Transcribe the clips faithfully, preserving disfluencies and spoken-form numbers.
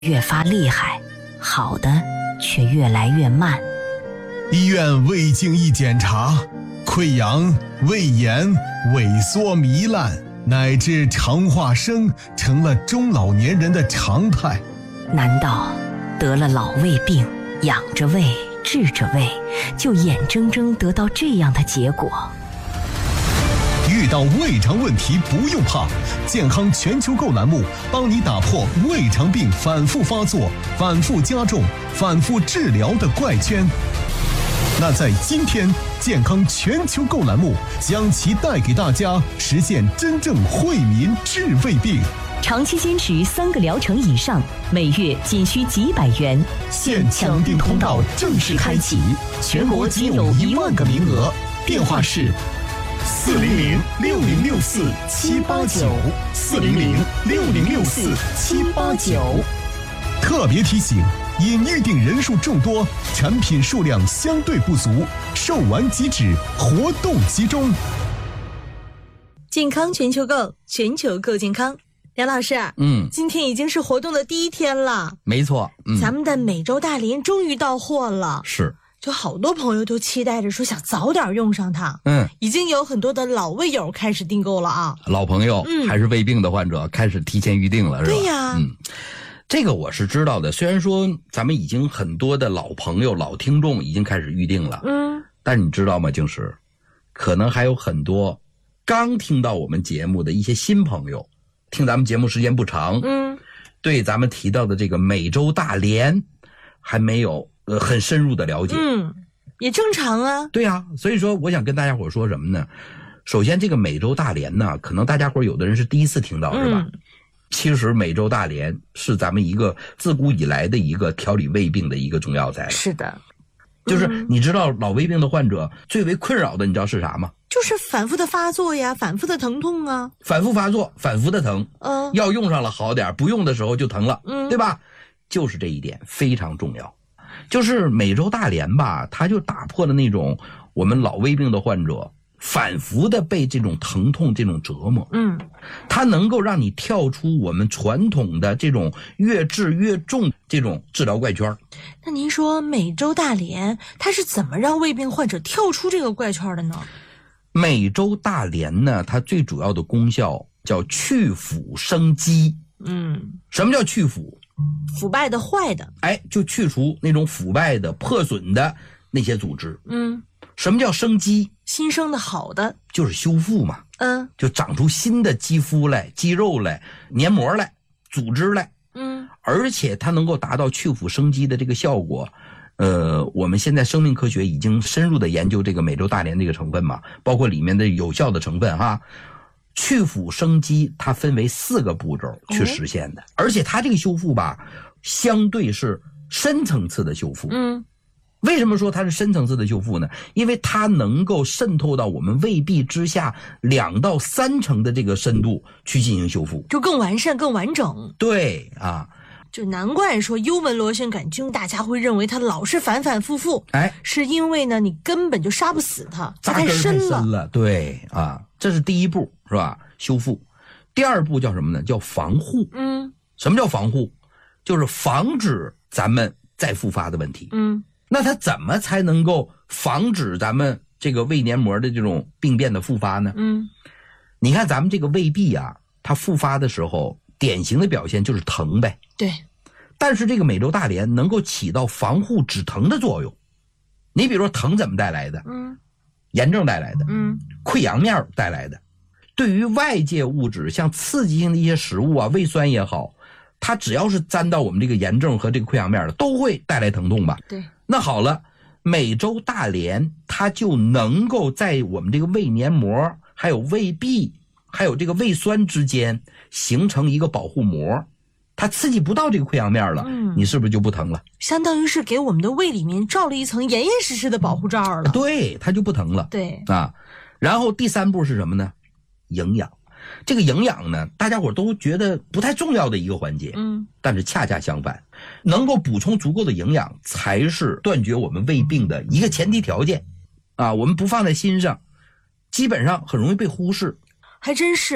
越发厉害，好的却越来越慢。 医院胃镜一检查，溃疡、胃炎、萎缩糜烂，乃至肠化生成了中老年人的常态。 难道得了老胃病，养着胃治着胃，就眼睁睁得到这样的结果？ 遇到胃肠问题不用怕，健康全球购栏目帮你打破胃肠病反复发作、反复加重、反复治疗的怪圈。那在今天，健康全球购栏目将其带给大家实现真正惠民治胃病。 长期坚持三个疗程以上，每月仅需几百元， 现抢订通道正式开启，全国仅有一万个名额。电话是四零零六零六四七八九，四零零六零六四七八九。特别提醒：因预订人数众多，产品数量相对不足，售完即止，活动集中。 健康全球购，全球购健康。梁老师， 嗯， 今天已经是活动的第一天了， 没错，嗯， 咱们的美洲大莲终于到货了， 是， 就好多朋友都期待着说想早点用上它， 嗯， 已经有很多的老胃友开始订购了啊， 老朋友、嗯、还是胃病的患者开始提前预定了，是吧？ 对呀， 嗯，这个我是知道的，虽然说咱们已经很多的老朋友、老听众已经开始预定了， 嗯， 但是你知道吗，静石，可能还有很多刚听到我们节目的一些新朋友。听咱们节目时间不长， 嗯， 对咱们提到的这个美洲大莲还没有呃很深入的了解， 嗯，也正常啊。 对啊，所以说我想跟大家伙说什么呢？首先，这个美洲大莲呢，可能大家伙有的人是第一次听到，是吧？ 嗯、 其实美洲大莲是咱们一个自古以来的一个调理胃病的一个中药材了。 是的， 就是你知道老胃病的患者最为困扰的，你知道是啥吗？ 就是反复的发作呀，反复的疼痛啊， 反复发作，反复的疼， 嗯、呃， 药用上了好点，不用的时候就疼了， 嗯， 对吧？就是这一点非常重要。就是美洲大莲吧，它就打破了那种我们老胃病的患者反复的被这种疼痛这种折磨， 嗯， 它能够让你跳出我们传统的这种越治越重这种治疗怪圈。 那您说美洲大莲它是怎么让胃病患者跳出这个怪圈的呢？ 美洲大莲呢，它最主要的功效叫去腐生肌。 嗯， 什么叫去腐？ 腐败的、坏的。 哎，就去除那种腐败的、破损的那些组织。 嗯， 什么叫生肌？ 新生的、好的， 就是修复嘛。 嗯， 就长出新的肌肤来、肌肉来、黏膜来、组织来。 嗯， 而且它能够达到去腐生肌的这个效果。呃，我们现在生命科学已经深入的研究这个美洲大莲这个成分嘛，包括里面的有效的成分哈。去腐生肌它分为四个步骤去实现的，哦、而且它这个修复吧，相对是深层次的修复。 嗯， 为什么说它是深层次的修复呢？因为它能够渗透到我们胃壁之下两到三成的这个深度去进行修复， 就更完善、更完整。 对啊。 就难怪说幽门螺旋杆菌大家会认为它老是反反复复， 哎， 是因为呢你根本就杀不死它，它太深了。 深了，对啊，这是第一步，是吧？修复。第二步叫什么呢？叫防护。 嗯， 什么叫防护？就是防止咱们再复发的问题。 嗯， 那它怎么才能够防止咱们这个胃黏膜的这种病变的复发呢？ 嗯， 你看咱们这个胃壁啊，它复发的时候，典型的表现就是疼呗。 对， 但是这个美洲大莲能够起到防护止疼的作用。你比如说疼怎么带来的？ 嗯， 炎症带来的， 嗯， 溃疡面带来的。对于外界物质，像刺激性的一些食物啊，胃酸也好，它只要是沾到我们这个炎症和这个溃疡面的，都会带来疼痛吧？ 对。 那好了，美洲大莲它就能够在我们这个胃黏膜、还有胃壁、还有这个胃酸之间形成一个保护膜。它刺激不到这个溃疡面了，嗯，你是不是就不疼了？ 相当于是给我们的胃里面罩了一层严严实实的保护罩了。 对，它就不疼了。 对啊，然后第三步是什么呢？营养。这个营养呢，大家伙都觉得不太重要的一个环节， 嗯， 但是恰恰相反，能够补充足够的营养，才是断绝我们胃病的一个前提条件。啊，我们不放在心上，基本上很容易被忽视。 还真是。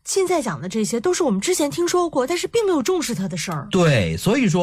现在讲的这些都是我们之前听说过，但是并没有重视它的事儿。 对，所以说